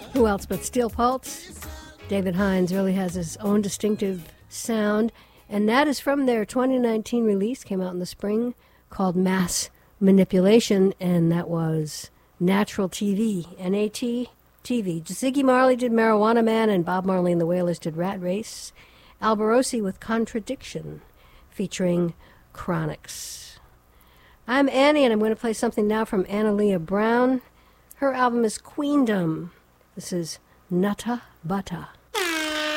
Who else but Steel Pulse? David Hines really has his own distinctive sound, and that is from their 2019 release, came out in the spring, called Mass Manipulation, and that was Natural TV, N-A-T TV. Ziggy Marley did Marijuana Man, and Bob Marley and the Wailers did Rat Race. Alborosi with Contradiction, featuring Chronix. I'm Annie, and I'm going to play something now from Analia Brown. Her album is Queendom. This is Nutta Butta.